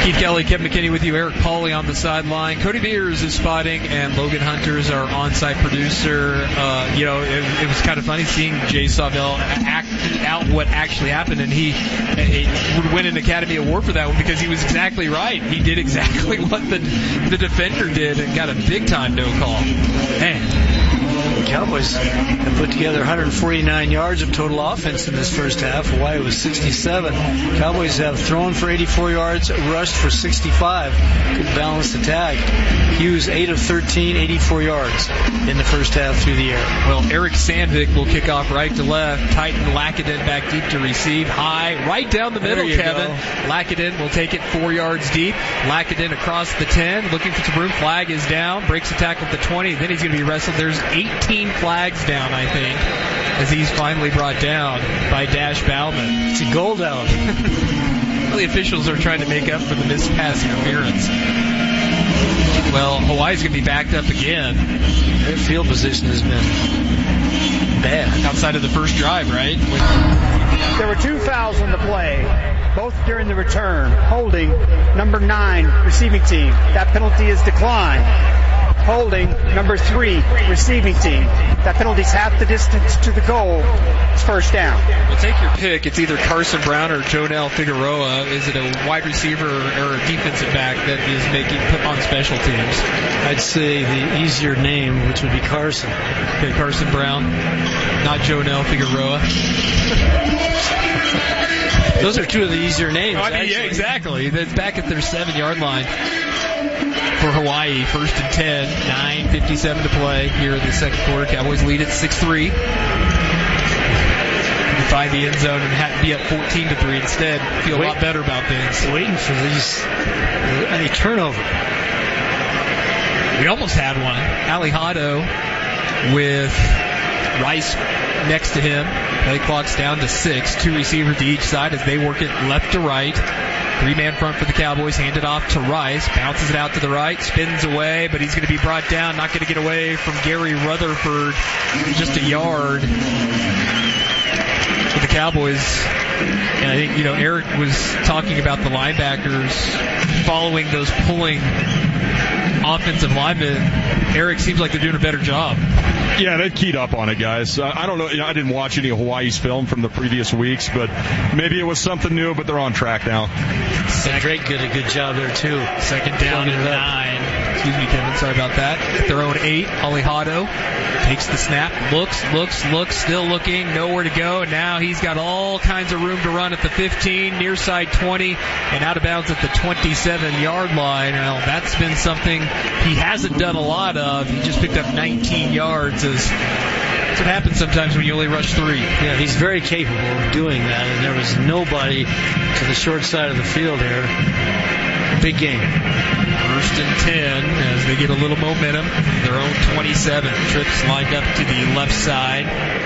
Keith Kelly, Kevin McKinney with you. Eric Pauly on the sideline. Cody Beers is spotting, and Logan Hunter is our on-site producer. It was kind of funny seeing Jay Sawvell act out what actually happened, and he would win an Academy Award for that one because he was exactly right. He did exactly what the defender did and got a big-time no call. Man. The Cowboys have put together 149 yards of total offense in this first half. Hawaii was 67. Cowboys have thrown for 84 yards, rushed for 65. Good balanced attack. Hughes 8 of 13, 84 yards in the first half through the air. Well, Eric Sandvik will kick off right to left. Titan Lackadin back deep to receive. High, right down the middle, Kevin. Lackadin will take it 4 yards deep. Lackadin across the 10, looking for some room. Flag is down. Breaks the tackle at the 20. Then he's going to be wrestled. There's 18 flags down, I think, as he's finally brought down by Dash Bauman. It's a goal down. Well, the officials are trying to make up for the missed pass interference. Well, Hawaii's going to be backed up again. Their field position has been bad. Outside of the first drive, right? There were 2 fouls on the play, both during the return. Holding number 9 receiving team. That penalty is declined. Holding number 3 receiving team. That penalty's half the distance to the goal. It's first down. Well, take your pick. It's either Carson Brown or Jonel Figueroa. Is it a wide receiver or a defensive back that is making put on special teams? I'd say the easier name, which would be Carson. Okay, Carson Brown, not Jonel Figueroa. Those are two of the easier names. Yeah, exactly. That's back at their 7-yard line for Hawaii. First and 10, 9:57 to play here in the second quarter. Cowboys lead at 6-3. You find the end zone and be up 14-3 instead. Feel a lot better about things. Waiting for any turnover. We almost had one. Alejado with Rice next to him. Play clock's down to 6. 2 receivers to each side as they work it left to right. 3-man front for the Cowboys. Handed off to Rice. Bounces it out to the right. Spins away, but he's going to be brought down. Not going to get away from Gary Rutherford. Just a yard for the Cowboys. And I think, Eric was talking about the linebackers following those pulling offensive linemen. Eric seems like they're doing a better job. Yeah, they've keyed up on it, guys. I don't know. I didn't watch any of Hawaii's film from the previous weeks, but maybe it was something new, but they're on track now. Drake did a good job there, too. Second down and 9. Excuse me, Kevin. Sorry about that. At their own 8, Alejado takes the snap, looks, still looking, nowhere to go. And now he's got all kinds of room to run at the 15, near side 20, and out of bounds at the 27-yard line. Well, that's been something he hasn't done a lot of. He just picked up 19 yards. That's what happens sometimes when you only rush 3. Yeah, he's very capable of doing that, and there was nobody to the short side of the field here. Big game. First and 10 as they get a little momentum. Their own 27. Trips lined up to the left side.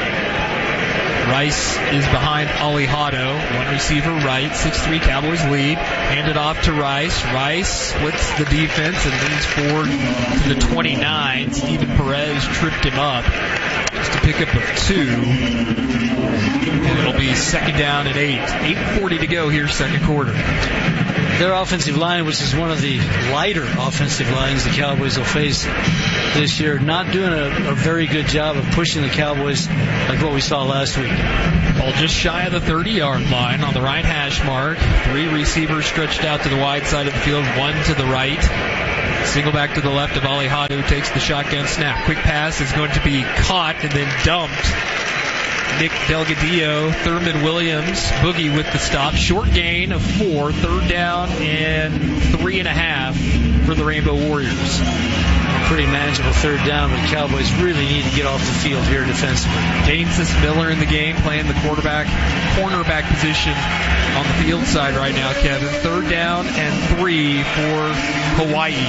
Rice is behind Alejado. One receiver right. 6-3 Cowboys lead. Handed off to Rice. Rice splits the defense and leans forward to the 29. Steven Perez tripped him up just to pick up a 2. And it'll be second down and 8. 8:40 to go here, second quarter. Their offensive line, which is one of the lighter offensive lines the Cowboys will face this year, not doing a very good job of pushing the Cowboys like what we saw last week. Well, just shy of the 30-yard line on the right hash mark. 3 receivers stretched out to the wide side of the field, 1 to the right. Single back to the left of Alejado, who takes the shotgun snap. Quick pass is going to be caught and then dumped. Nick Delgadillo, Thurman Williams, Boogie with the stop. Short gain of 4, third down and 3.5 for the Rainbow Warriors. Pretty manageable third down, but the Cowboys really need to get off the field here defensively. Danesis Miller in the game, playing the cornerback position on the field side right now, Kevin. Third down and 3 for Hawaii.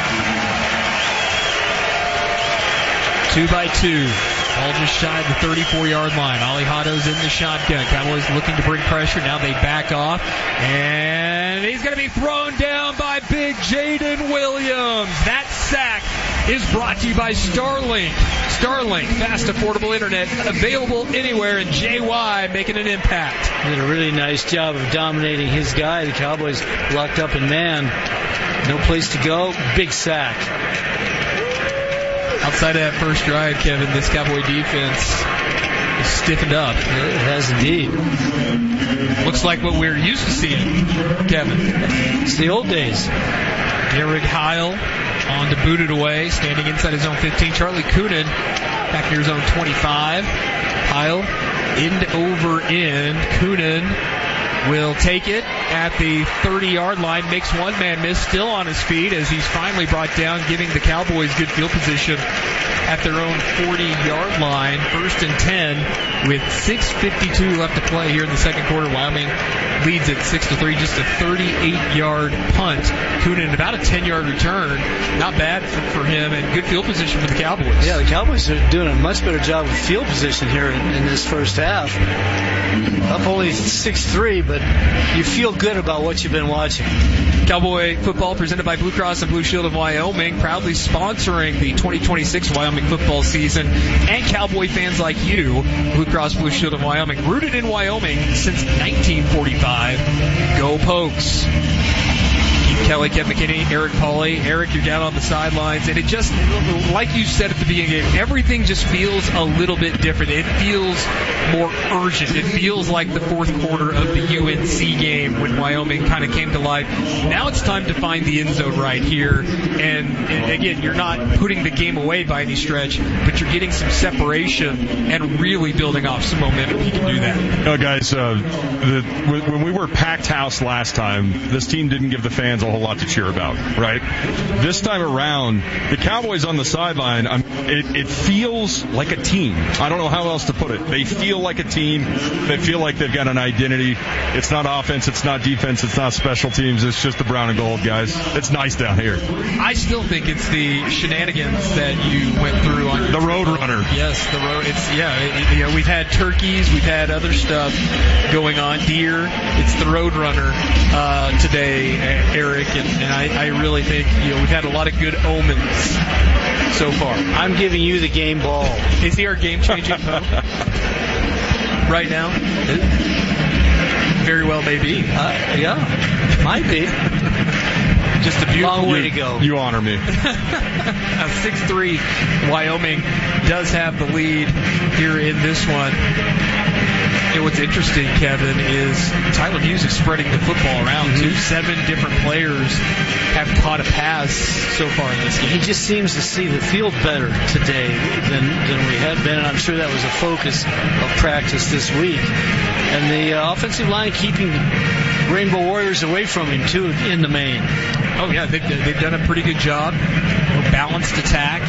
2 by 2. All just shy of the 34-yard line. Alejado's in the shotgun. Cowboys looking to bring pressure. Now they back off. And he's going to be thrown down by big Jaden Williams. That sack is brought to you by Starlink. Starlink, fast, affordable internet, available anywhere, and JY making an impact. Did a really nice job of dominating his guy. The Cowboys locked up in man. No place to go. Big sack. Outside of that first drive, Kevin, this Cowboy defense is stiffened up. It has indeed. Looks like what we're used to seeing, Kevin. It's the old days. Garrett Heil on to boot it away, standing inside his own 15. Charlie Coonan back near his own 25. Heil end over end. Coonan will take it at the 30-yard line, makes one man miss, still on his feet as he's finally brought down, giving the Cowboys good field position at their own 40-yard line. 1st and 10 with 6:52 left to play here in the second quarter. Wyoming leads at 6-3, just a 38-yard punt. Coonan about a 10-yard return. Not bad for him, and good field position for the Cowboys. Yeah, the Cowboys are doing a much better job of field position here in this first half. Up only 6-3, but you feel good about what you've been watching. Cowboy football presented by Blue Cross and Blue Shield of Wyoming, proudly sponsoring the 2026 Wyoming football season. And Cowboy fans like you, Blue Cross Blue Shield of Wyoming, rooted in Wyoming since 1945. Go Pokes. Keith Kelly, Kevin McKinney, Eric Pauly. Eric, you're down on the sidelines, and it just, like you said at the beginning of the game, everything just feels a little bit different. It feels more urgent. It feels like the fourth quarter of the UNC game when Wyoming kind of came to life. Now it's time to find the end zone right here, and again, you're not putting the game away by any stretch, but you're getting some separation and really building off some momentum. You can do that. Guys, when we were packed house last time, this team didn't give the fans a whole lot to cheer about, right? This time around, the Cowboys on the sideline, it feels like a team. I don't know how else to put it. They feel like a team. They feel like they've got an identity. It's not offense, it's not defense, it's not special teams. It's just the brown and gold, guys. It's nice down here. I still think it's the shenanigans that you went through on the road runner. Yes, the road. It's we've had turkeys, we've had other stuff going on, deer. It's the road runner today, Eric, and I really think we've had a lot of good omens so far. I'm giving you the game ball. Is he our game-changing hope right now? Very well may be. Yeah, might be. Just a beautiful long way to go. You honor me. 6-3, Wyoming does have the lead here in this one. And what's interesting, Kevin, is Tyler Hughes is spreading the football around, too. 7 different players have caught a pass so far in this game. He just seems to see the field better today than we had been, and I'm sure that was a focus of practice this week. And the offensive line keeping Rainbow Warriors away from him, too, in the main. Oh, yeah, they've done a pretty good job. Balanced attack.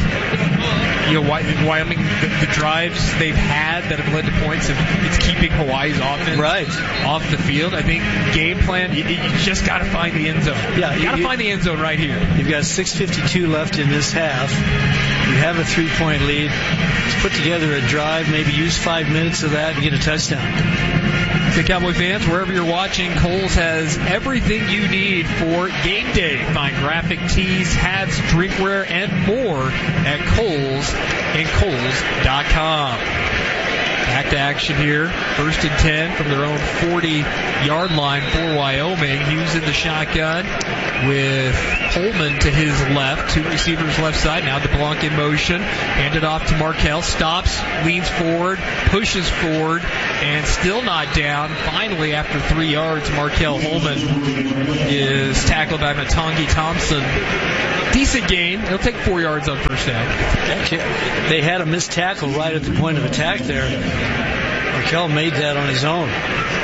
Wyoming, the drives they've had that have led to points, it's keeping Hawaii's offense off the field. I think game plan, you just got to find the end zone. Yeah, you got to find the end zone right here. You've got 6:52 left in this half. You have a 3-point lead. Let's put together a drive, maybe use 5 minutes of that and get a touchdown. The Cowboy fans, wherever you're watching, Kohl's has everything you need for game day. Find graphic tees, hats, drinkware, and more at Kohl's and Kohls.com. Back to action here. 1st and 10 from their own 40-yard line for Wyoming. Hughes in the shotgun with Holman to his left. 2 receivers left side. Now DeBlanc in motion. Handed off to Markell. Stops, leans forward, pushes forward, and still not down. Finally, after 3 yards, Markell Holman is tackled by Matangi Thompson. Decent gain. He'll take 4 yards on first down. They had a missed tackle right at the point of attack there. Markell made that on his own.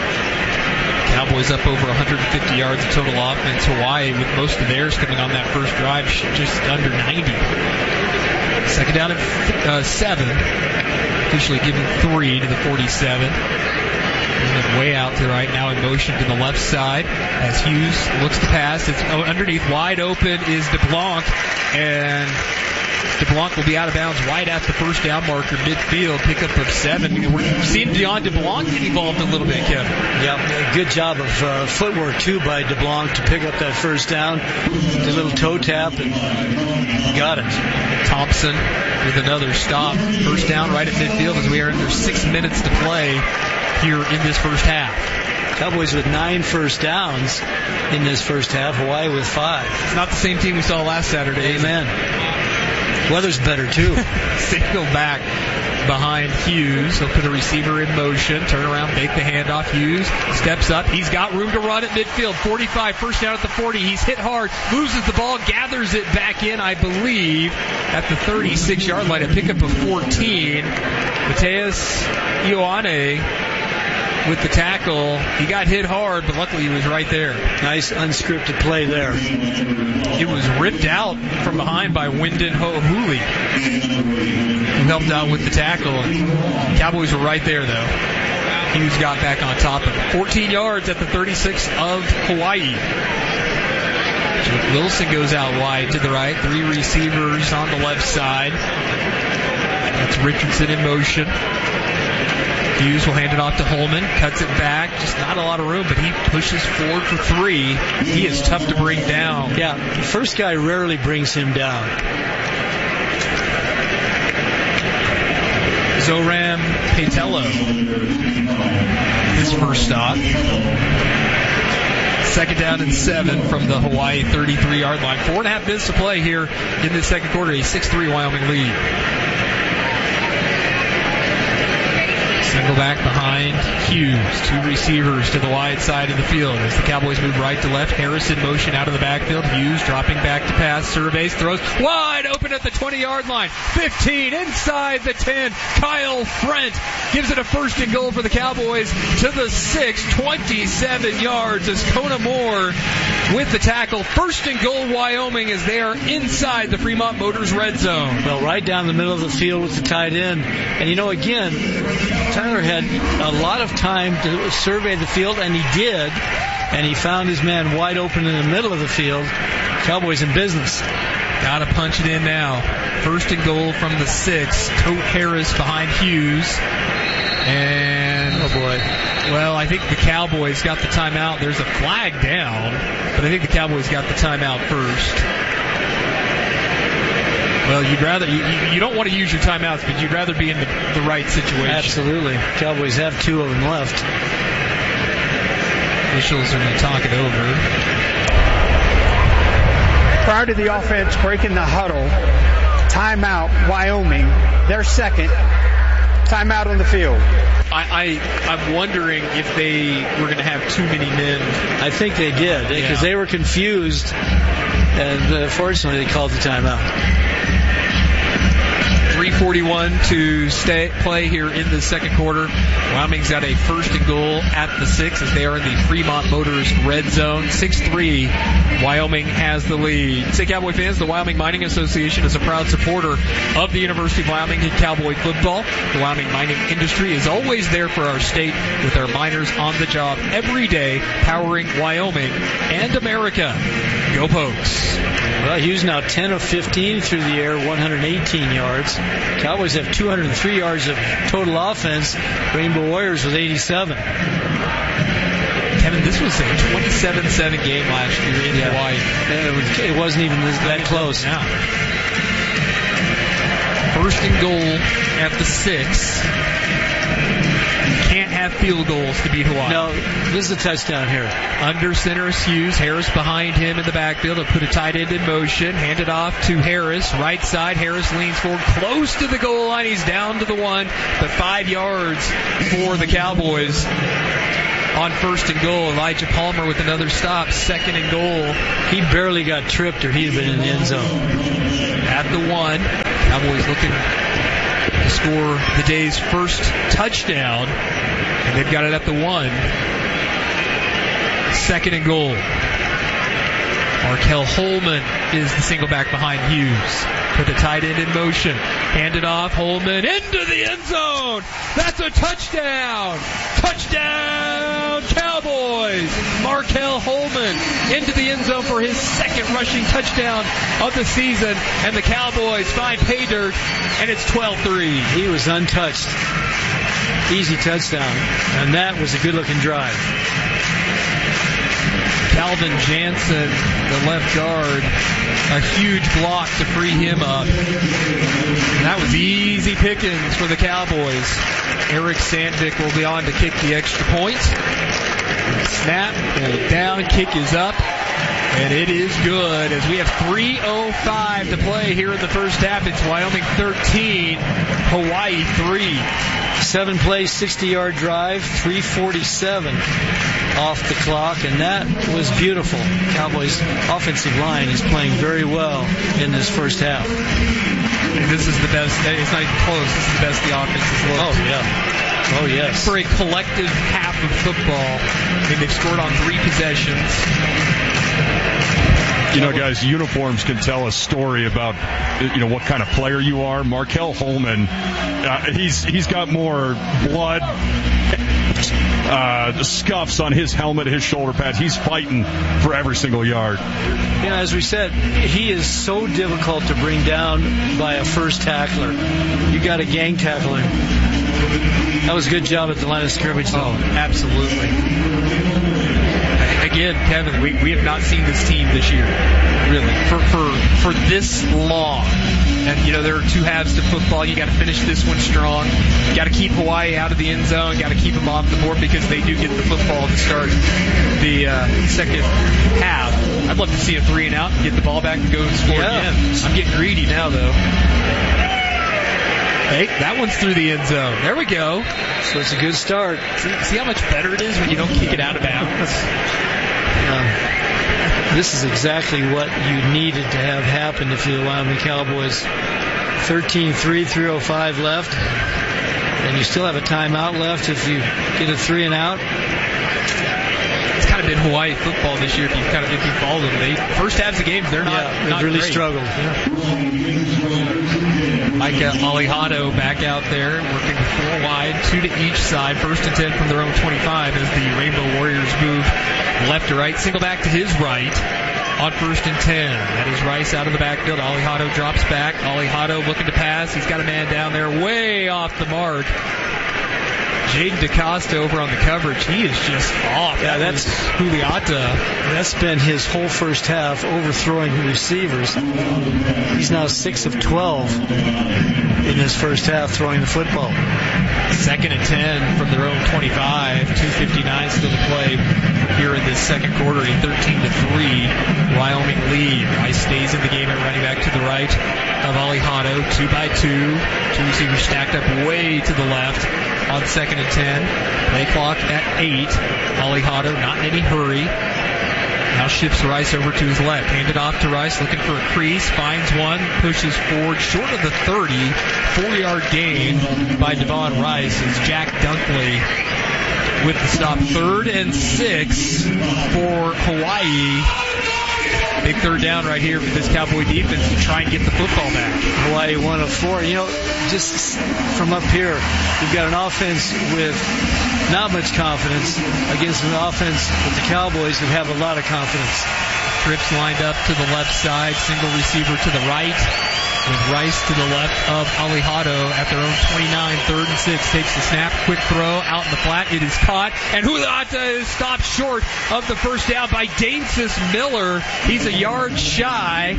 Cowboys up over 150 yards of total offense. Hawaii, with most of theirs coming on that first drive, just under 90. Second down at 7. Officially given 3 to the 47. And way out to the right, now in motion to the left side as Hughes looks to pass. It's underneath, wide open is DeBlanc, and DeBlanc will be out of bounds right at the first down marker, midfield, pickup of 7. We're seeing Dion DeBlanc get involved a little bit, Kevin. Yeah, good job of footwork, too, by DeBlanc to pick up that first down. The little toe tap and got it. Thompson with another stop. First down right at midfield as we are under 6 minutes to play here in this first half. Cowboys with 9 first downs in this first half. Hawaii with 5. It's not the same team we saw last Saturday. Amen. Weather's better, too. Single back behind Hughes. He'll put a receiver in motion. Turn around, make the handoff. Hughes steps up. He's got room to run at midfield. 45, first down at the 40. He's hit hard, loses the ball, gathers it back in, I believe, at the 36-yard line. A pickup of 14. Mateus Ioane with the tackle. He got hit hard, but luckily he was right there. Nice unscripted play there. It was ripped out from behind by Wyndon Ho'ohuli, who helped out with the tackle. Cowboys were right there, though. Hughes got back on top of it. 14 yards at the 36 of Hawaii. Wilson goes out wide to the right. 3 receivers on the left side. That's Richardson in motion. Hughes will hand it off to Holman, cuts it back, just not a lot of room, but he pushes forward for 3. He is tough to bring down. Yeah, the first guy rarely brings him down. Zoram Patello, his first stop. Second down and 7 from the Hawaii 33-yard line. 4.5 minutes to play here in the second quarter, a 6-3 Wyoming lead. Single back behind Hughes. 2 receivers to the wide side of the field as the Cowboys move right to left. Harris in motion out of the backfield. Hughes dropping back to pass. Surveys, throws wide open at the 20-yard line. 15 inside the 10. Kyle Frent gives it a first and goal for the Cowboys to the 6. 27 yards as Kona Moore with the tackle. First and goal Wyoming as they are inside the Fremont Motors red zone. Well, right down the middle of the field with the tight end. And, again, Tyler had a lot of time to survey the field, and he did. And he found his man wide open in the middle of the field. Cowboys in business. Got to punch it in now. First and goal from the 6. Tote Harris behind Hughes. And, oh boy. Well, I think the Cowboys got the timeout. There's a flag down, but I think the Cowboys got the timeout first. Well, you'd rather you don't want to use your timeouts, but you'd rather be in the right situation. Absolutely. Cowboys have 2 of them left. Officials are going to talk it over. Prior to the offense breaking the huddle, timeout, Wyoming, their second timeout on the field. I'm wondering if they were going to have too many men. I think they did, because they were confused, and fortunately they called the timeout. 3:41 to play here in the second quarter. Wyoming's got a first and goal at the 6 as they are in the Fremont Motors red zone. 6-3, Wyoming has the lead. Say, Cowboy fans, the Wyoming Mining Association is a proud supporter of the University of Wyoming in Cowboy football. The Wyoming mining industry is always there for our state with our miners on the job every day, powering Wyoming and America. Go Pokes. Well, Hughes now 10 of 15 through the air, 118 yards. Cowboys have 203 yards of total offense. Rainbow Warriors with 87. Kevin, this was a 27-7 game last year in Hawaii. It wasn't even that close. Yeah. First and goal at the 6. Can't have field goals to beat Hawaii. No, this is a touchdown here. Under center is Hughes. Harris behind him in the backfield. He'll put a tight end in motion. Hand it off to Harris. Right side. Harris leans forward close to the goal line. He's down to the 1, but 5 yards for the Cowboys. On first and goal, Elijah Palmer with another stop. Second and goal. He barely got tripped or he'd have been in the end zone. At the 1. Cowboys looking to score the day's first touchdown, and they've got it at the 1. Second and goal. Markel Holman is the single back behind Hughes. Put the tight end in motion. Hand it off. Holman into the end zone. That's a touchdown. Touchdown, Cowboys. Cowboys. Markel Holman into the end zone for his second rushing touchdown of the season, and the Cowboys find pay dirt, and it's 12-3. He was untouched. Easy touchdown, and that was a good-looking drive. Calvin Jansen, the left guard, a huge block to free him up. And that was easy pickings for the Cowboys. Eric Sandvik will be on to kick the extra point. Snap, pull down, kick is up, and it is good as we have 3:05 to play here in the first half. It's Wyoming 13, Hawaii 3. 7-play, 60-yard drive, 3:47 off the clock, and that was beautiful. Cowboys' offensive line is playing very well in this first half. This is the best. It's not even close. This is the best the offense has looked. Oh, yeah. Oh, yes. For a collective half of football, I mean, they've scored on 3 possessions. You know, guys, uniforms can tell a story about, what kind of player you are. Markel Holman, he's got more blood, scuffs on his helmet, his shoulder pads. He's fighting for every single yard. As we said, he is so difficult to bring down by a first tackler. You got to gang tackle him. That was a good job at the line of scrimmage, though. Oh, absolutely. Again, Kevin, we have not seen this team this year, really, for this long. And, there are 2 halves to football. You got to finish this one strong. You got to keep Hawaii out of the end zone. You got to keep them off the board because they do get the football to start the second half. I'd love to see a 3 and out, get the ball back and go score again. I'm getting greedy now, though. Hey, that one's through the end zone. There we go. So it's a good start. See how much better it is when you don't kick it out of bounds? This is exactly what you needed to have happen if you're the Wyoming Cowboys. 13-3, 3:05 left. And you still have a timeout left if you get a 3 and out. It's kind of been Hawaii football this year if you follow them. First halves of games, they're not really great. Struggled. Micah Alihado back out there, working 4 wide, 2 to each side. 1st and 10 from their own 25 as the Rainbow Warriors move left to right. Single back to his right on 1st and 10. That is Rice out of the backfield. Alihado drops back. Alihado looking to pass. He's got a man down there way off the mark. Jaden DaCosta over on the coverage. He is just off. Yeah, that's Juliata. That's been his whole first half, overthrowing receivers. He's now 6 of 12 in his first half throwing the football. 2nd and 10 from their own 25. 2:59 still to play here in this second quarter. A 13-3 Wyoming lead. Rice stays in the game at running back to the right of Alihado. 2-by-2. 2 receivers stacked up way to the left on 2nd and 10. Play clock at 8. Alihado not in any hurry. Now shifts Rice over to his left. Handed off to Rice, looking for a crease. Finds one, pushes forward short of the 30. 4-yard gain by Devon Rice as Jack Dunkley with the stop. 3rd and 6 for Hawaii. Big 3rd down right here for this Cowboy defense to try and get the football back. Hawaii 1 of 4. Just from up here, you've got an offense with not much confidence against an offense with the Cowboys who have a lot of confidence. Trips lined up to the left side, single receiver to the right, with Rice to the left of Alihado at their own 29. 3rd and 6, takes the snap, quick throw out in the flat. It is caught, and Juliata is stopped short of the first down by Danesis Miller. He's a yard shy.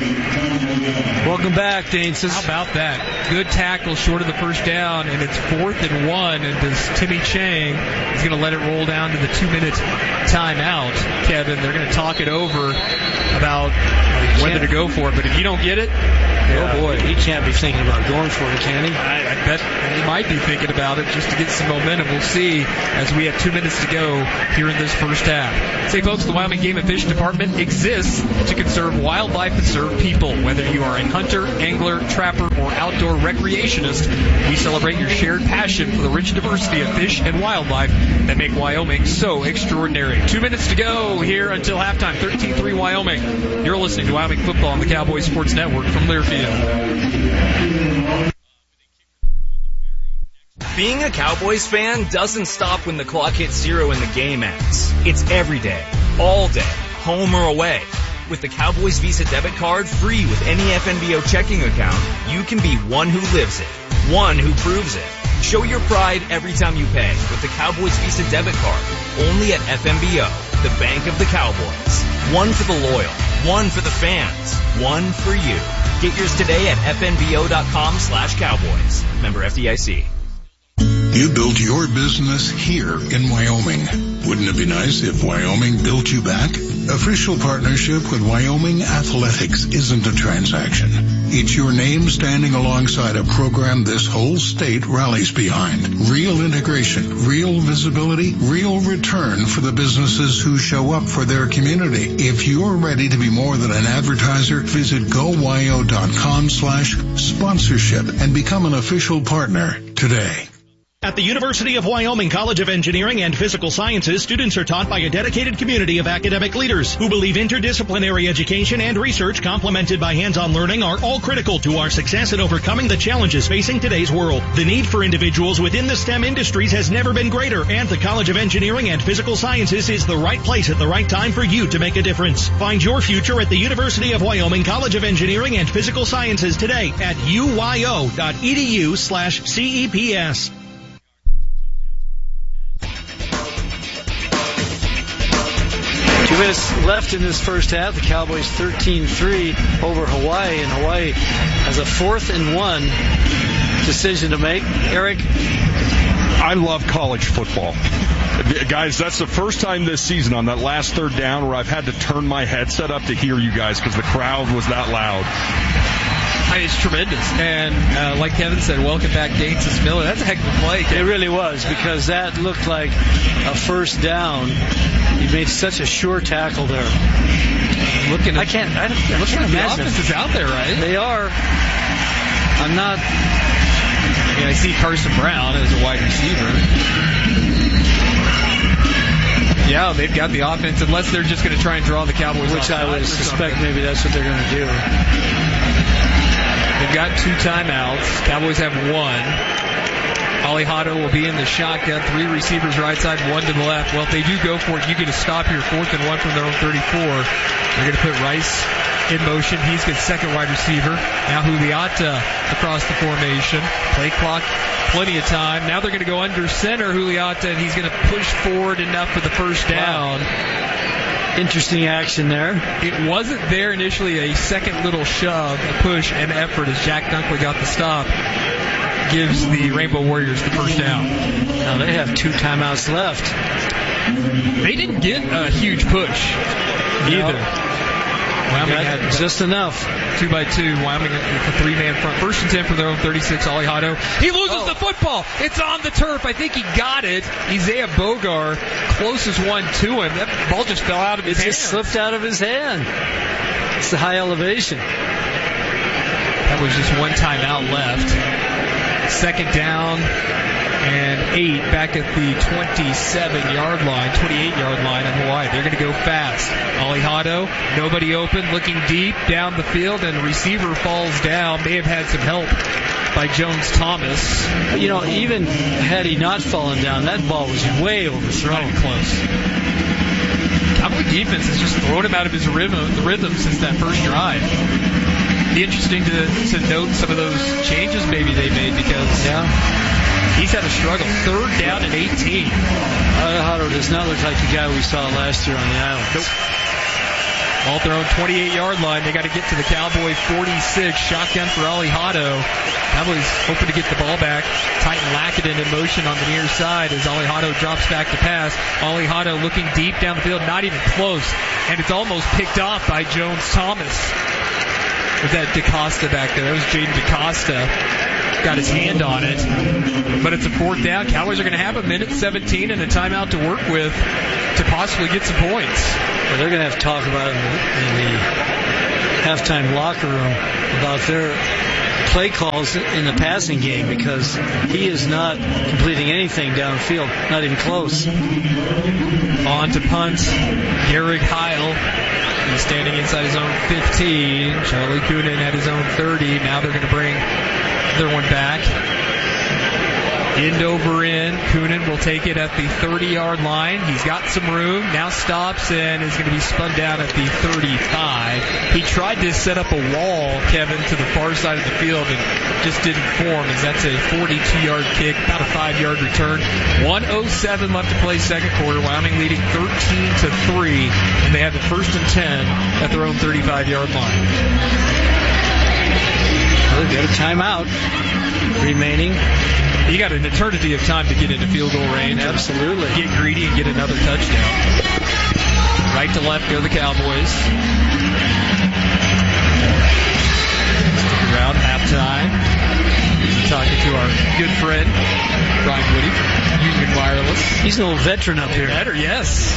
Welcome back, Danesis. How about that? Good tackle short of the first down, and it's 4th and 1, and does Timmy Chang is going to let it roll down to the 2-minute timeout. Kevin, they're going to talk it over about whether to go for it, but if you don't get it, oh boy. He can't be thinking about going for it, can he? I bet he might be thinking about it just to get some momentum. We'll see as we have 2 minutes to go here in this first half. Say, folks, the Wyoming Game and Fish Department exists to conserve wildlife and serve people. Whether you are a hunter, angler, trapper, or outdoor recreationist, we celebrate your shared passion for the rich diversity of fish and wildlife that make Wyoming so extraordinary. 2 minutes to go here until halftime. 13-3 Wyoming. You're listening to Wyoming Football on the Cowboys Sports Network from Learfield. Being a Cowboys fan doesn't stop when the clock hits 0 and the game ends. It's every day, all day, home or away. With the Cowboys Visa debit card free with any FNBO checking account, you can be one who lives it, one who proves it. Show your pride every time you pay with the Cowboys Visa debit card, only at FNBO, the bank of the Cowboys. One for the loyal, one for the fans, one for you. Get yours today at fnbo.com/Cowboys. Member FDIC. You built your business here in Wyoming. Wouldn't it be nice if Wyoming built you back? Official partnership with Wyoming Athletics isn't a transaction. It's your name standing alongside a program this whole state rallies behind. Real integration, real visibility, real return for the businesses who show up for their community. If you're ready to be more than an advertiser, visit gowyo.com/sponsorship and become an official partner today. At the University of Wyoming College of Engineering and Physical Sciences, students are taught by a dedicated community of academic leaders who believe interdisciplinary education and research complemented by hands-on learning are all critical to our success in overcoming the challenges facing today's world. The need for individuals within the STEM industries has never been greater, and the College of Engineering and Physical Sciences is the right place at the right time for you to make a difference. Find your future at the University of Wyoming College of Engineering and Physical Sciences today at uyo.edu/CEPS. 2 minutes left in this first half. The Cowboys 13-3 over Hawaii, and Hawaii has a 4th and 1 decision to make. Eric? I love college football. Guys, that's the first time this season on that last third down where I've had to turn my headset up to hear you guys because the crowd was that loud. It's tremendous. And like Kevin said, welcome back Gaines Miller. That's a heck of a play. It really was, because that looked like a first down. He made such a sure tackle there. Looking at, I can't the imagine. offense is out there, right? They are. I'm not. I see Carson Brown as a wide receiver. Yeah, they've got the offense, unless they're just going to try and draw the Cowboys, which I would suspect maybe that's what they're going to do. They've got 2 timeouts. Cowboys have 1. Ollie Hotto will be in the shotgun. 3 receivers right side, 1 to the left. Well, if they do go for it, you get a stop here. 4th and 1 from their own 34. They're going to put Rice in motion. He's good second wide receiver. Now Juliata across the formation. Play clock, plenty of time. Now they're going to go under center, Juliata, and he's going to push forward enough for the first down. Wow. Interesting action there. It wasn't there initially. A second little shove, a push, and effort as Jack Dunkley got the stop. Gives the Rainbow Warriors the first down. Now they have 2 timeouts left. They didn't get a huge push either. Wyoming had just enough. 2x2. Wyoming with a 3-man front. 1st and 10 for their own 36. Ollie Hotto. He loses the football. It's on the turf. I think he got it. Isaiah Bogar, closest one to him. That ball just fell out of his hand. It just slipped out of his hand. It's the high elevation. That was just 1 timeout left. 2nd down and 8 back at the 28-yard line in Hawaii. They're going to go fast. Ollie Hotto, nobody open, looking deep down the field, and the receiver falls down. May have had some help by Jones Thomas. Even had he not fallen down, that ball was way overthrown. Close. Cowboy defense has just thrown him out of his rhythm since that first drive. Be interesting to note some of those changes maybe they made, because he's had a struggle. 3rd down and 18. Hotto does not look like the guy we saw last year on the island. Nope. Ball at their own 28-yard line. They got to get to the Cowboy 46. Shotgun for Ollie Hotto. Cowboys hoping to get the ball back. Titan Lackett in motion on the near side as Ollie Hotto drops back to pass. Ollie Hotto looking deep down the field, not even close. And it's almost picked off by Jones Thomas. With that DaCosta back there. That was Jaden DaCosta. Got his hand on it. But it's a 4th down. Cowboys are going to have 1:17 and a timeout to work with to possibly get some points. Well, they're going to have to talk about it in the halftime locker room about their play calls in the passing game, because he is not completing anything downfield, not even close. On to punt, Garrick Heil. He's standing inside his own 15. Charlie Coonan at his own 30. Now they're going to bring their one back. End over end. Coonan will take it at the 30-yard line. He's got some room. Now stops and is going to be spun down at the 35. He tried to set up a wall, Kevin, to the far side of the field and just didn't form, as that's a 42-yard kick, about a 5-yard return. 1:07 left to play second quarter. Wyoming leading 13-3, and they have it 1st and 10 at their own 35-yard line. Well, they've got a timeout remaining. You got an eternity of time to get into field goal range. Absolutely. Get greedy and get another touchdown. Right to left go the Cowboys. Stick around, halftime. Talking to our good friend, Brian Woody from Union Wireless. He's an old veteran up here. Better, yes.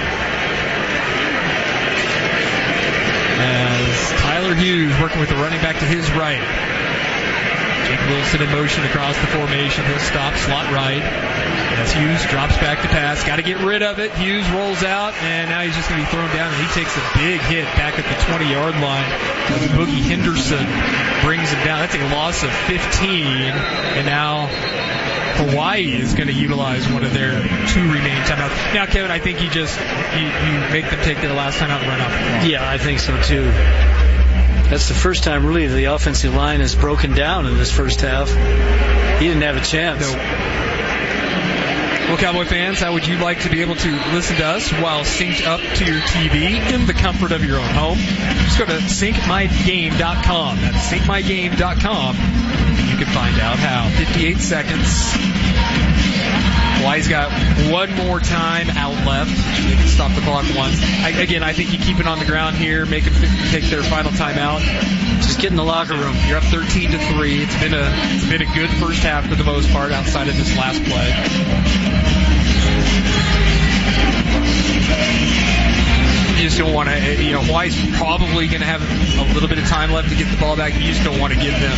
As Tyler Hughes working with the running back to his right. Jake Wilson in motion across the formation. He'll stop, slot right. As Hughes drops back to pass. Got to get rid of it. Hughes rolls out, and now he's just going to be thrown down, and he takes a big hit back at the 20-yard line. Boogie Henderson brings him down. That's a loss of 15, and now Hawaii is going to utilize one of their 2 remaining timeouts. Now, Kevin, I think you make them take their last timeout and run off the clock. Yeah, I think so, too. That's the first time, really, the offensive line has broken down in this first half. He didn't have a chance. Nope. Well, Cowboy fans, how would you like to be able to listen to us while synced up to your TV in the comfort of your own home? Just go to syncmygame.com. That's syncmygame.com. You can find out how. 58 seconds. Hawaii's got one more time out left. They can stop the clock once. Again, I think you keep it on the ground here, make them take their final timeout. Just get in the locker room. You're up 13-3. It's been a good first half for the most part, outside of this last play. You just don't want to, Hawaii's probably going to have a little bit of time left to get the ball back. You just don't want to give them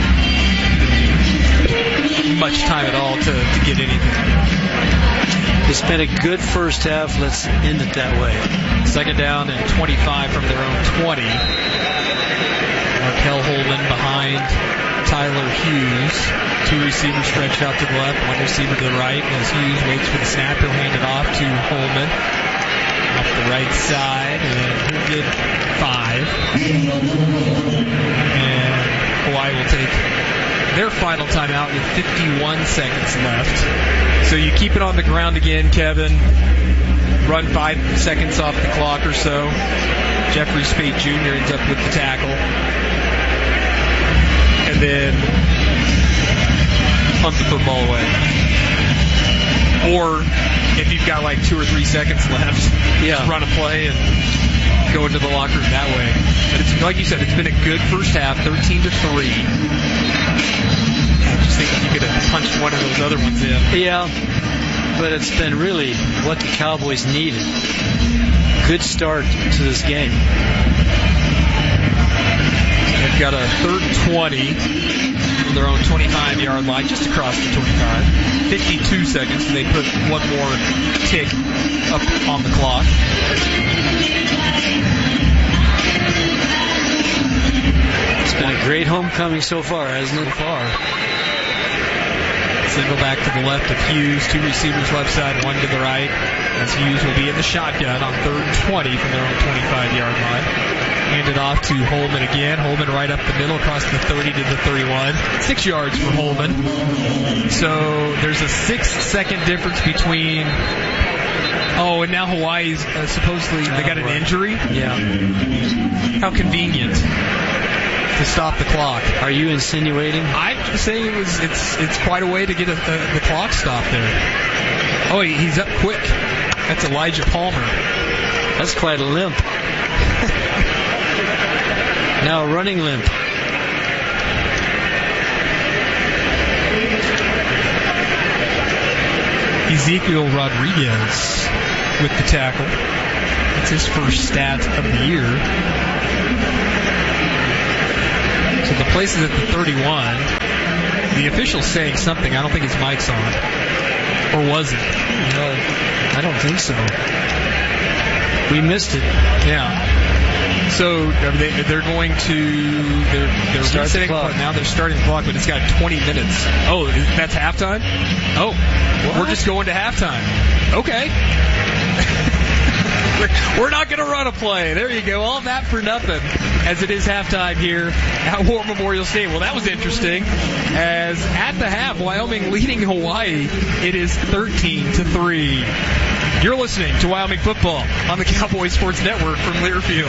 much time at all to get anything. It's been a good first half. Let's end it that way. Second down and 25 from their own 20. Markel Holman behind Tyler Hughes. 2 receivers stretched out to the left, 1 receiver to the right. As Hughes waits for the snap, he'll hand it off to Holman. Off the right side, and he'll get 5. And Hawaii will take their final timeout with 51 seconds left. So you keep it on the ground again, Kevin. Run 5 seconds off the clock or so. Jeffrey Spate Jr. ends up with the tackle. And then punt the football away. Or if you've got like 2 or 3 seconds left, just run a play and go into the locker room that way. But it's like you said, it's been a good first half, 13-3. I just think you could have punched one of those other ones in. Yeah, but it's been really what the Cowboys needed. Good start to this game. They've got a 3rd and 20 from their own 25-yard line, just across the 25. 52 seconds, and they put one more tick up on the clock. It's been a great homecoming so far, hasn't it? So far. Single back to the left of Hughes. 2 receivers left side, 1 to the right. As Hughes will be in the shotgun on 3rd and 20 from their own 25-yard line. Handed off to Holman again. Holman right up the middle across the 30 to the 31. 6 yards for Holman. So there's a 6-second difference between... Oh, and now Hawaii's supposedly... They got an injury? Yeah. How convenient to stop the clock. Are you insinuating? I'm just saying it's quite a way to get the clock stopped there. Oh, he's up quick. That's Elijah Palmer. That's quite a limp. Now a running limp. Ezekiel Rodriguez with the tackle. That's his first stat of the year. So the place is at the 31. The official's saying something. I don't think his mic's on. Or was it? No, I don't think so. We missed it. Yeah. So they're going to they're resetting the clock. Now they're starting the clock, but it's got 20 minutes. Oh, that's halftime? Oh, what? We're just going to halftime. Okay. We're not going to run a play. There you go. All that for nothing, as it is halftime here at War Memorial Stadium. Well, that was interesting, as at the half, Wyoming leading Hawaii. It is 13-3. You're listening to Wyoming football on the Cowboys Sports Network from Learfield.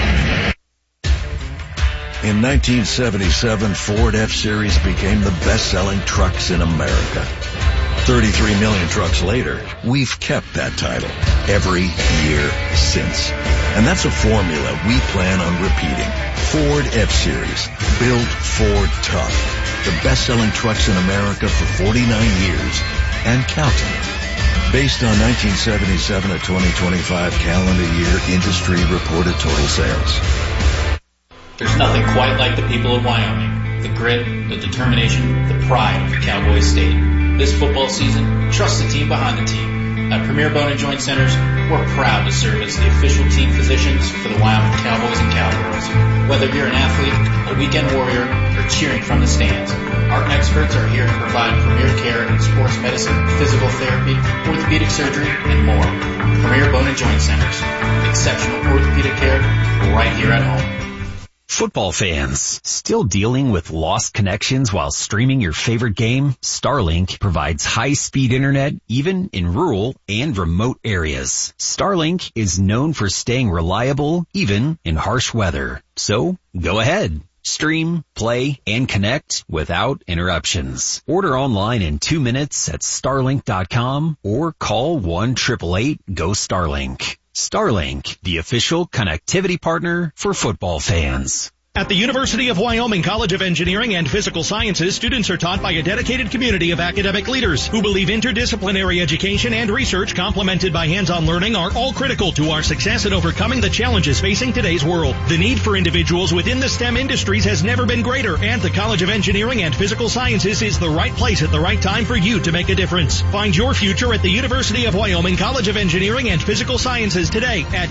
In 1977, Ford F-Series became the best-selling trucks in America. 33 million trucks later, we've kept that title every year since. And that's a formula we plan on repeating. Ford F-Series, built Ford tough. The best-selling trucks in America for 49 years and counting. Based on 1977 to 2025 calendar year industry reported total sales. There's nothing quite like the people of Wyoming. The grit, the determination, the pride of the Cowboys State. This football season, trust the team behind the team. At Premier Bone & Joint Centers, we're proud to serve as the official team physicians for the Wyoming Cowboys and Cowgirls. Whether you're an athlete, a weekend warrior, or cheering from the stands, our experts are here to provide premier care in sports medicine, physical therapy, orthopedic surgery, and more. Premier Bone & Joint Centers. Exceptional orthopedic care right here at home. Football fans, still dealing with lost connections while streaming your favorite game? Starlink provides high-speed internet even in rural and remote areas. Starlink is known for staying reliable even in harsh weather. So, go ahead. Stream, play, and connect without interruptions. Order online in 2 minutes at starlink.com or call 1-888-GO-STARLINK. Starlink, the official connectivity partner for football fans. At the University of Wyoming College of Engineering and Physical Sciences, students are taught by a dedicated community of academic leaders who believe interdisciplinary education and research complemented by hands-on learning are all critical to our success in overcoming the challenges facing today's world. The need for individuals within the STEM industries has never been greater, and the College of Engineering and Physical Sciences is the right place at the right time for you to make a difference. Find your future at the University of Wyoming College of Engineering and Physical Sciences today at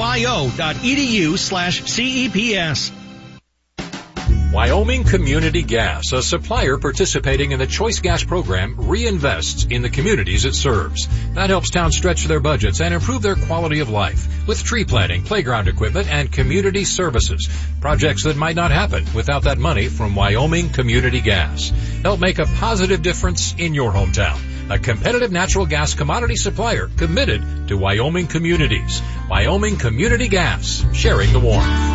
uyo.edu/CEPS. Wyoming Community Gas, a supplier participating in the Choice Gas program, reinvests in the communities it serves. That helps towns stretch their budgets and improve their quality of life with tree planting, playground equipment, and community services. Projects that might not happen without that money from Wyoming Community Gas. Help make a positive difference in your hometown. A competitive natural gas commodity supplier committed to Wyoming communities. Wyoming Community Gas, sharing the warmth.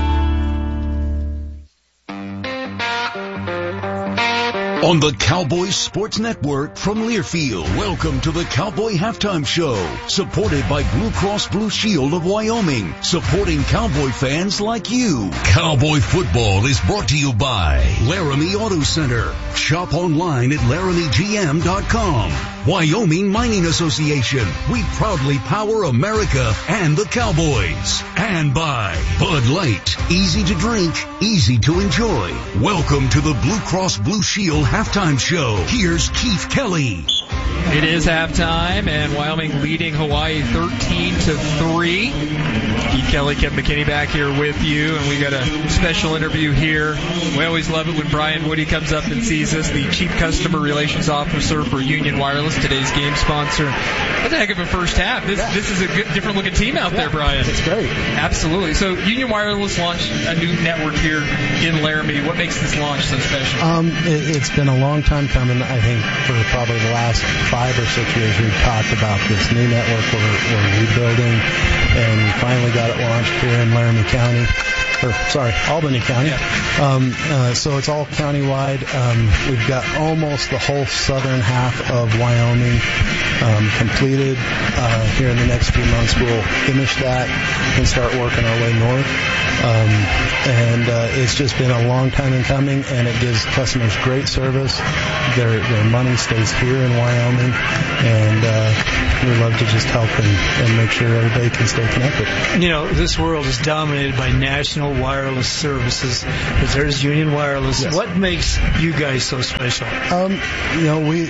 On the Cowboys Sports Network from Learfield, welcome to the Cowboy Halftime Show, supported by Blue Cross Blue Shield of Wyoming, supporting Cowboy fans like you. Cowboy football is brought to you by Laramie Auto Center. Shop online at LaramieGM.com. Wyoming Mining Association. We proudly power America and the Cowboys. And by Bud Light. Easy to drink, easy to enjoy. Welcome to the Blue Cross Blue Shield Halftime Show. Here's Keith Kelly. It is halftime, and Wyoming leading Hawaii 13-3. Keith Kelly, Kevin McKinney back here with you, and we got a special interview here. We always love it when Brian Woody comes up and sees us, the Chief Customer Relations Officer for Union Wireless, today's game sponsor. That's a heck of a first half. This is a good, different-looking team out there, Brian. It's great. Absolutely. So Union Wireless launched a new network here in Laramie. What makes this launch so special? It's been a long time coming. I think for probably the last 5 or 6 years we've talked about this new network we're rebuilding, and we finally got it launched here in Laramie County. Albany County. Yeah. So it's all countywide. We've got almost the whole southern half of Wyoming completed. Here in the next few months we'll finish that and start working our way north. And it's just been a long time in coming, and it gives customers great service. Their money stays here in Wyoming, and we love to just help and make sure everybody can stay connected. You know, this world is dominated by national wireless services, but there's Union Wireless. Yes. What makes you guys so special?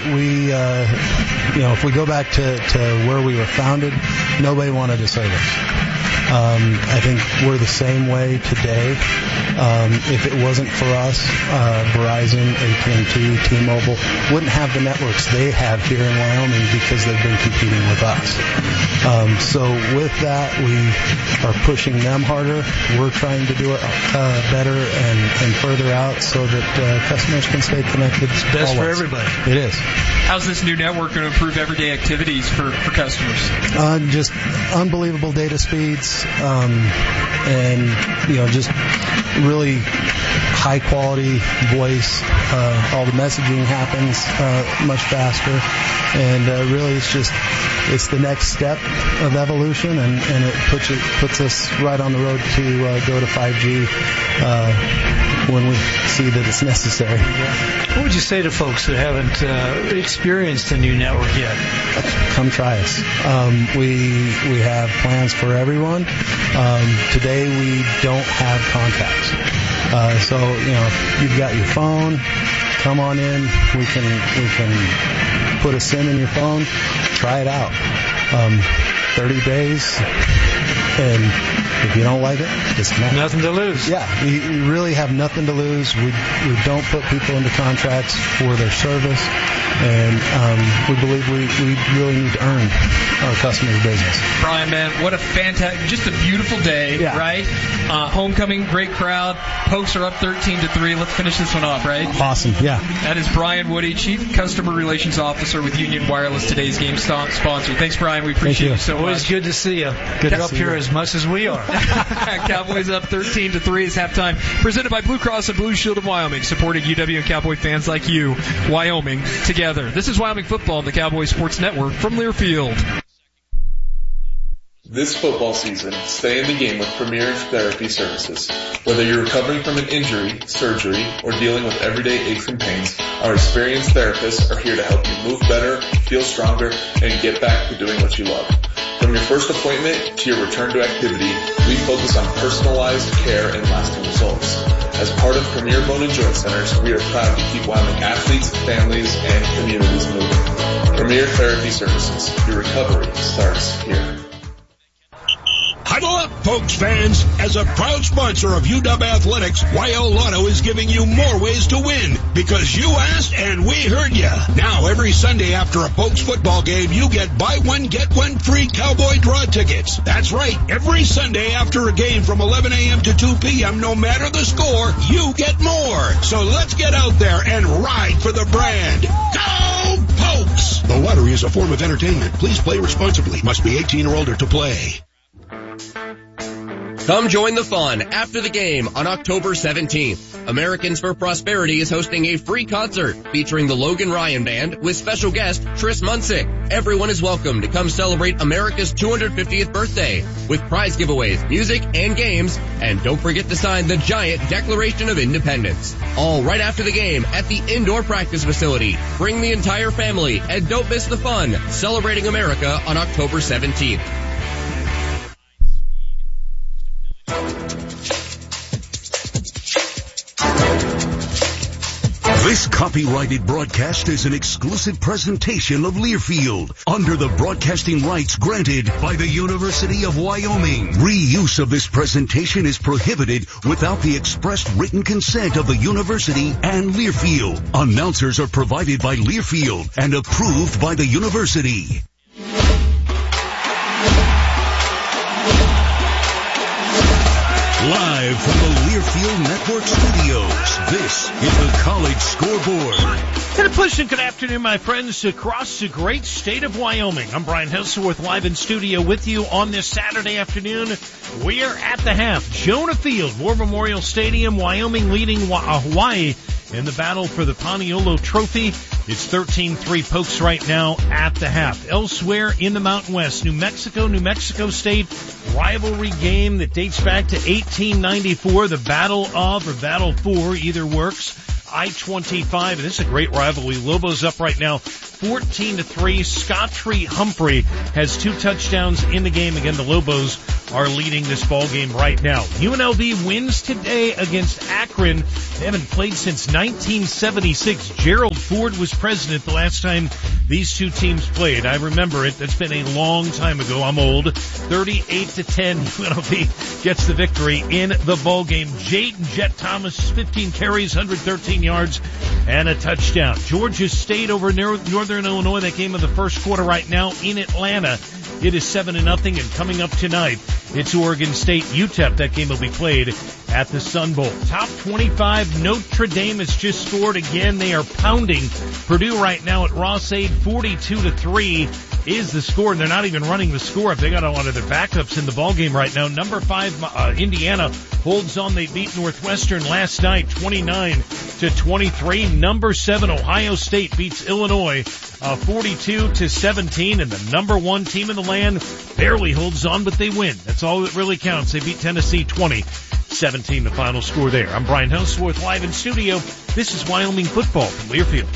If we go back to where we were founded, nobody wanted to serve us. I think we're the same way today. If it wasn't for us, Verizon, AT&T, T-Mobile wouldn't have the networks they have here in Wyoming because they've been competing with us. So with that, we are pushing them harder. We're trying to do it better and further out so that customers can stay connected. It's best always. for everybody. It is. How's this new network going to improve everyday activities for customers? Just unbelievable data speeds, and just really high quality voice. All the messaging happens much faster, and really it's the next step of evolution, and it puts us right on the road to go to 5G when we see that it's necessary. What would you say to folks that haven't experienced a new network yet? Come try us. We have plans for everyone. Today we don't have contacts. So if you've got your phone, come on in. We can put a SIM in your phone. Try it out. 30 days. And if you don't like it, disconnect. Nothing to lose. Yeah, we really have nothing to lose. We don't put people into contracts for their service, and we believe we really need to earn our customers' business. Brian, man, what a fantastic, just a beautiful day, right? Homecoming, great crowd. Pokes are up 13-3. Let's finish this one off, right? Awesome, yeah. That is Brian Woody, Chief Customer Relations Officer with Union Wireless, today's game sponsor. Thanks, Brian. We appreciate you so much. Always good to see you. Good up here as much as we are. Cowboys up 13-3 is halftime. Presented by Blue Cross and Blue Shield of Wyoming, supporting UW and Cowboy fans like you. Wyoming together. This is Wyoming football on the Cowboy Sports Network from Learfield. This football season, stay in the game with Premier Therapy Services. Whether you're recovering from an injury, surgery, or dealing with everyday aches and pains, our experienced therapists are here to help you move better, feel stronger, and get back to doing what you love. From your first appointment to your return to activity, we focus on personalized care and lasting results. As part of Premier Bone and Joint Centers, we are proud to keep Wyoming athletes, families, and communities moving. Premier Therapy Services. Your recovery starts here. Huddle up, Pokes fans. As a proud sponsor of UW Athletics, YL Lotto is giving you more ways to win because you asked and we heard ya. Now, every Sunday after a Pokes football game, you get buy one, get one free Cowboy Draw tickets. That's right. Every Sunday after a game from 11 a.m. to 2 p.m., no matter the score, you get more. So let's get out there and ride for the brand. Go Pokes! The lottery is a form of entertainment. Please play responsibly. Must be 18 or older to play. Come join the fun after the game on October 17th. Americans for Prosperity is hosting a free concert featuring the Logan Ryan Band with special guest Tris Munsick. Everyone is welcome to come celebrate America's 250th birthday with prize giveaways, music, and games. And don't forget to sign the giant Declaration of Independence. All right after the game at the indoor practice facility. Bring the entire family and don't miss the fun celebrating America on October 17th. This copyrighted broadcast is an exclusive presentation of Learfield under the broadcasting rights granted by the University of Wyoming. Reuse of this presentation is prohibited without the express written consent of the university and Learfield. Announcers are provided by Learfield and approved by the university. Live from the Learfield Network Studios, this is the College Scoreboard. And a pleasant good afternoon, my friends, across the great state of Wyoming. I'm Brian Hesselworth, live in studio with you on this Saturday afternoon. We are at the half. Jonah Field, War Memorial Stadium, Wyoming leading Hawaii in the battle for the Paniolo Trophy. It's 13-3 Pokes right now at the half. Elsewhere in the Mountain West, New Mexico State rivalry game that dates back to 1894. The Battle of, or Battle for, either works. I-25, and this is a great rivalry. Lobos up right now 14-3. Scottry Humphrey has 2 touchdowns in the game. Again, the Lobos are leading this ball game right now. UNLV wins today against Akron. They haven't played since 1976. Gerald Ford was president the last time these two teams played. I remember it. That's been a long time ago. I'm old. 38-10. UNLV gets the victory in the ball game. Jaden Jet Thomas, 15 carries, 113 yards, and a touchdown. Georgia State over Northern Illinois. That game of the first quarter right now in Atlanta. It is 7-0, and coming up tonight, it's Oregon State UTEP. That game will be played at the Sun Bowl. Top 25, Notre Dame has just scored again. They are pounding Purdue right now at Ross-Ade. 42-3 is the score, and they're not even running the score up. They got a lot of their backups in the ball game right now. Number 5, Indiana holds on. They beat Northwestern last night, 29-23. Number 7, Ohio State beats Illinois, 42-17, and the number 1 team in the land barely holds on, but they win. That's all that really counts. They beat Tennessee 20-17, the final score there. I'm Brian Houseworth, live in studio. This is Wyoming football from Learfield.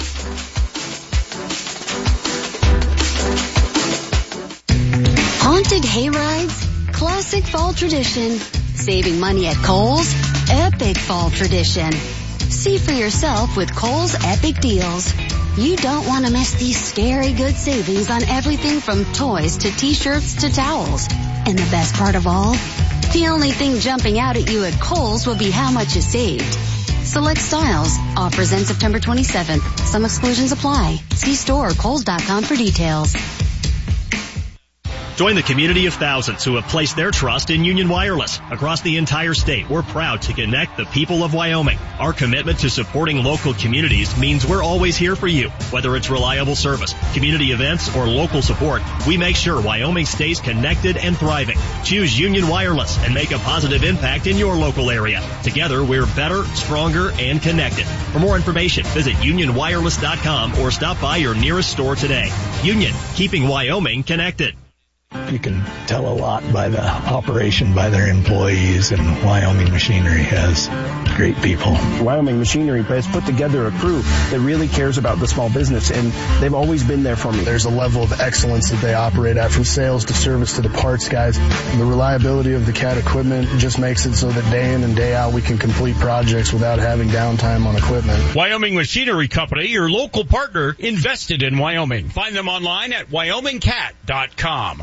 Haunted hayrides, classic fall tradition. Saving money at Kohl's, epic fall tradition. See for yourself with Kohl's Epic Deals. You don't want to miss these scary good savings on everything from toys to t-shirts to towels. And the best part of all, the only thing jumping out at you at Kohl's will be how much you saved. Select styles. Offers end September 27th. Some exclusions apply. See store or Kohls.com for details. Join the community of thousands who have placed their trust in Union Wireless. Across the entire state, we're proud to connect the people of Wyoming. Our commitment to supporting local communities means we're always here for you. Whether it's reliable service, community events, or local support, we make sure Wyoming stays connected and thriving. Choose Union Wireless and make a positive impact in your local area. Together, we're better, stronger, and connected. For more information, visit unionwireless.com or stop by your nearest store today. Union, keeping Wyoming connected. You can tell a lot by the operation, by their employees, and Wyoming Machinery has great people. Wyoming Machinery has put together a crew that really cares about the small business, and they've always been there for me. There's a level of excellence that they operate at, from sales to service to the parts guys. The reliability of the CAT equipment just makes it so that day in and day out we can complete projects without having downtime on equipment. Wyoming Machinery Company, your local partner, invested in Wyoming. Find them online at wyomingcat.com.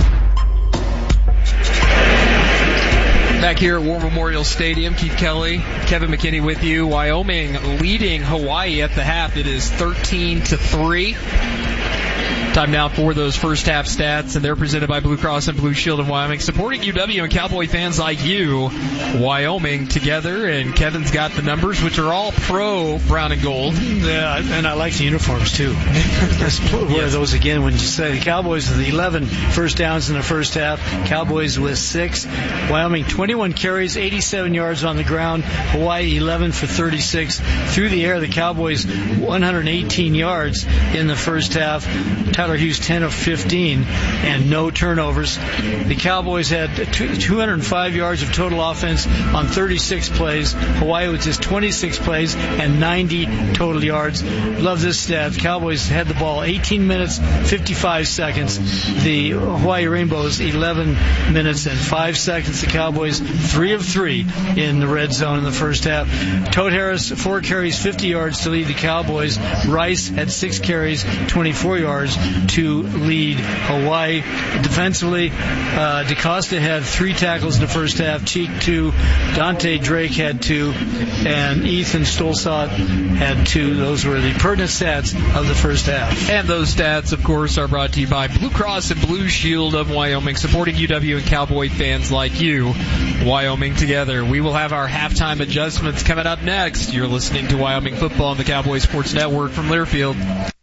Back here at War Memorial Stadium, Keith Kelly, Kevin McKinney with you. Wyoming leading Hawaii at the half. It is 13-3. Time now for those first half stats, and they're presented by Blue Cross and Blue Shield of Wyoming, supporting UW and Cowboy fans like you. Wyoming together, and Kevin's got the numbers, which are all pro brown and gold. Yeah, and I like the uniforms too. Let's wear those again when you say the Cowboys with 11 first downs in the first half. Cowboys with 6. Wyoming 21 carries, 87 yards on the ground. Hawaii 11 for 36 through the air. The Cowboys 118 yards in the first half. Tyler Hughes 10 of 15 and no turnovers. The Cowboys had 205 yards of total offense on 36 plays. Hawaii with just 26 plays and 90 total yards. Love this stat. Cowboys had the ball 18 minutes, 55 seconds. The Hawaii Rainbows 11 minutes and 5 seconds. The Cowboys 3 of 3 in the red zone in the first half. Todd Harris 4 carries, 50 yards to lead the Cowboys. Rice had 6 carries, 24 yards to lead Hawaii. Defensively, DeCosta had 3 tackles in the first half. Cheek 2. Dante Drake had 2. And Ethan Stolzat had 2. Those were the pertinent stats of the first half. And those stats, of course, are brought to you by Blue Cross and Blue Shield of Wyoming, supporting UW and Cowboy fans like you. Wyoming together. We will have our halftime adjustments coming up next. You're listening to Wyoming football on the Cowboy Sports Network from Learfield.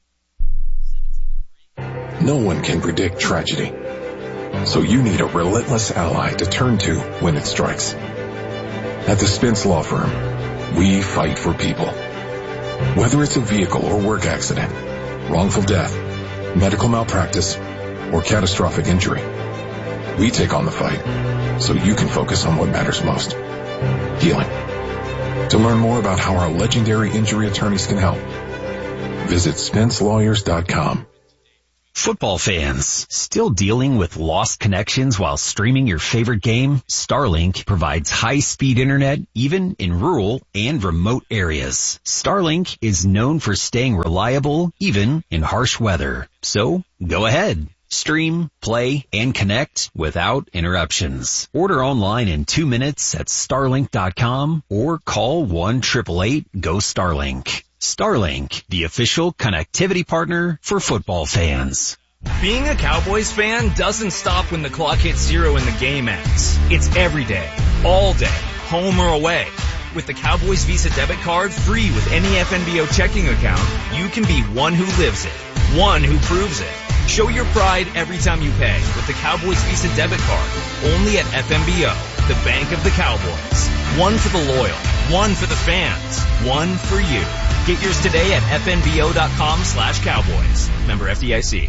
No one can predict tragedy, so you need a relentless ally to turn to when it strikes. At the Spence Law Firm, we fight for people. Whether it's a vehicle or work accident, wrongful death, medical malpractice, or catastrophic injury, we take on the fight so you can focus on what matters most: healing. To learn more about how our legendary injury attorneys can help, Visit SpenceLawyers.com. Football fans, still dealing with lost connections while streaming your favorite game? Starlink provides high-speed internet even in rural and remote areas. Starlink is known for staying reliable even in harsh weather. So, go ahead. Stream, play, and connect without interruptions. Order online in 2 minutes at starlink.com or call 1-888-GO-STARLINK. Starlink, the official connectivity partner for football fans. Being a Cowboys fan doesn't stop when the clock hits 0 and the game ends. It's every day, all day, home or away. With the Cowboys Visa debit card, free with any FNBO checking account, you can be one who lives it, one who proves it. Show your pride every time you pay with the Cowboys Visa debit card, only at FNBO, the bank of the Cowboys. One for the loyal, one for the fans, one for you. Get yours today at fnbo.com/Cowboys. Member FDIC.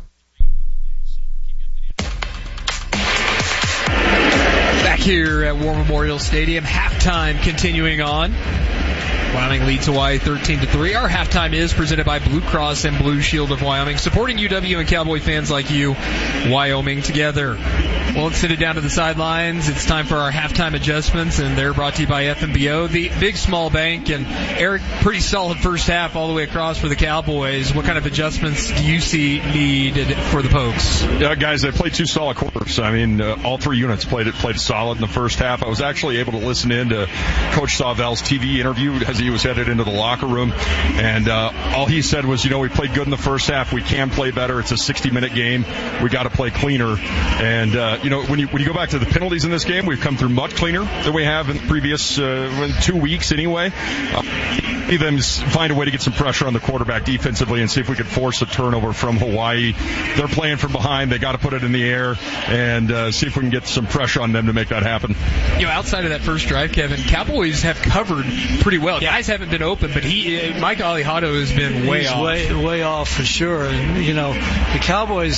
Back here at War Memorial Stadium, halftime continuing on. Wyoming leads Hawaii 13-3. Our halftime is presented by Blue Cross and Blue Shield of Wyoming, supporting UW and Cowboy fans like you. Wyoming together. Well, let's send it down to the sidelines. It's time for our halftime adjustments, and they're brought to you by FNBO, the big small bank. And Eric, pretty solid first half all the way across for the Cowboys. What kind of adjustments do you see needed for the Pokes? Guys, they played 2 solid quarters. I mean, all 3 units played solid in the first half. I was actually able to listen in to Coach Sauvel's TV interview as he was headed into the locker room, and all he said was, we played good in the first half. We can play better. It's a 60-minute game. We got to play cleaner. And when you go back to the penalties in this game, we've come through much cleaner than we have in the previous 2 weeks anyway. See them find a way to get some pressure on the quarterback defensively and see if we could force a turnover from Hawaii. They're playing from behind. They got to put it in the air and see if we can get some pressure on them to make that happen. Outside of that first drive, Kevin, Cowboys have covered pretty well. Guys haven't been open, but Mike Alihado has been way off. Way off for sure. And, the Cowboys,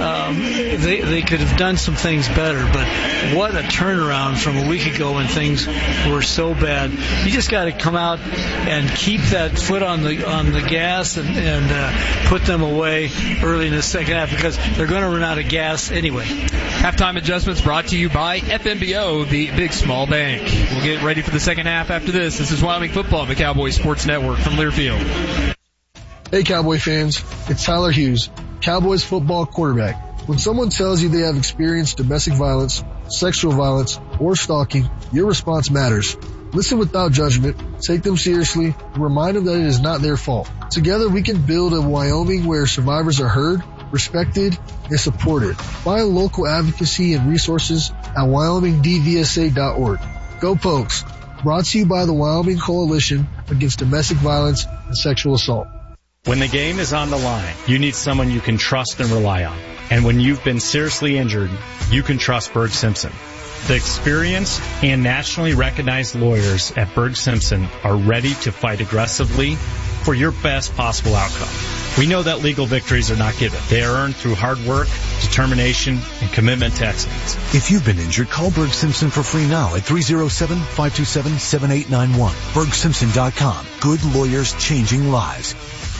they could have done some things better, but what a turnaround from a week ago when things were so bad. You just got to come out and keep that foot on the gas and put them away early in the second half, because they're going to run out of gas anyway. Halftime adjustments brought to you by FNBO, the big small bank. We'll get ready for the second half after this. This is Wyoming football on the Cowboy Sports Network from Learfield. Hey Cowboy fans, it's Tyler Hughes, Cowboys football quarterback. When someone tells you they have experienced domestic violence, sexual violence, or stalking, your response matters. Listen without judgment, take them seriously, and remind them that it is not their fault. Together we can build a Wyoming where survivors are heard, respected, and supported. Find local advocacy and resources at wyomingdvsa.org. Go Pokes! Brought to you by the Wyoming Coalition Against Domestic Violence and Sexual Assault. When the game is on the line, you need someone you can trust and rely on. And when you've been seriously injured, you can trust Berg Simpson. The experienced and nationally recognized lawyers at Berg Simpson are ready to fight aggressively for your best possible outcome. We know that legal victories are not given. They are earned through hard work, determination, and commitment to excellence. If you've been injured, call Berg Simpson for free now at 307-527-7891. BergSimpson.com. Good lawyers changing lives.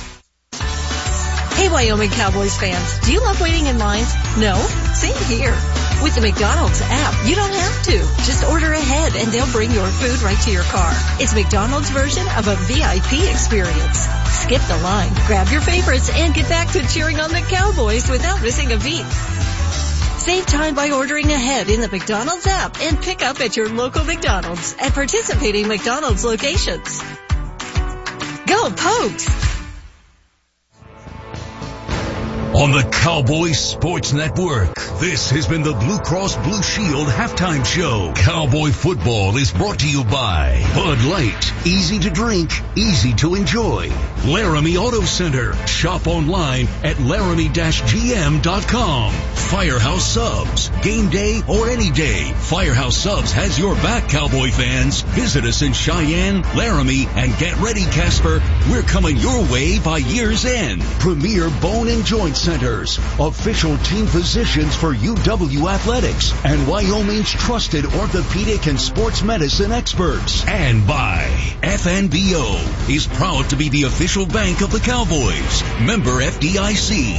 Hey, Wyoming Cowboys fans, do you love waiting in lines? No? Same here. With the McDonald's app, you don't have to. Just order ahead and they'll bring your food right to your car. It's McDonald's version of a VIP experience. Skip the line, grab your favorites, and get back to cheering on the Cowboys without missing a beat. Save time by ordering ahead in the McDonald's app and pick up at your local McDonald's at participating McDonald's locations. Go Pokes! On the Cowboy Sports Network, this has been the Blue Cross Blue Shield Halftime Show. Cowboy football is brought to you by Bud Light. Easy to drink, easy to enjoy. Laramie Auto Center. Shop online at laramie-gm.com. Firehouse Subs. Game day or any day, Firehouse Subs has your back, Cowboy fans. Visit us in Cheyenne, Laramie, and get ready, Casper. We're coming your way by year's end. Premier Bone and Joint Center. Centers, official team physicians for UW Athletics, and Wyoming's trusted orthopedic and sports medicine experts. And by FNBO is proud to be the official bank of the Cowboys. Member FDIC.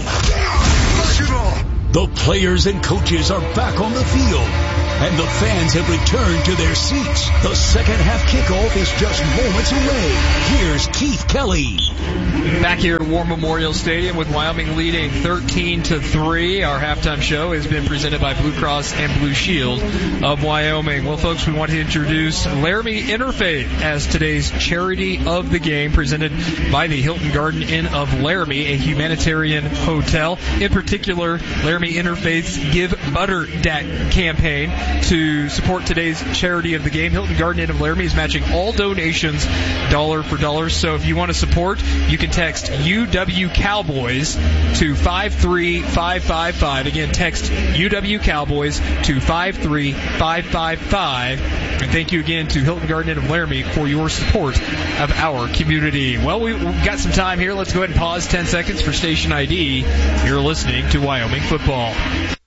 The players and coaches are back on the field, and the fans have returned to their seats. The second half kickoff is just moments away. Here's Keith Kelly. Back here at War Memorial Stadium with Wyoming leading 13-3. Our halftime show has been presented by Blue Cross and Blue Shield of Wyoming. Well, folks, we want to introduce Laramie Interfaith as today's charity of the game, presented by the Hilton Garden Inn of Laramie, a humanitarian hotel. In particular, Laramie Interfaith's Give Butter Deck campaign to support today's charity of the game. Hilton Garden Inn of Laramie is matching all donations dollar for dollar. So if you want to support, you can text UW Cowboys to 53555. Again, text UW Cowboys to 53555. And thank you again to Hilton Garden Inn of Laramie for your support of our community. Well, we've got some time here. Let's go ahead and pause 10 seconds for station ID. You're listening to Wyoming Football.